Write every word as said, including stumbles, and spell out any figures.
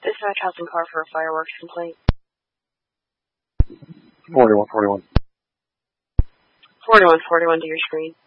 Dispatch Housing Car for a fireworks complaint. forty-one forty-one. forty-one forty-one to your screen.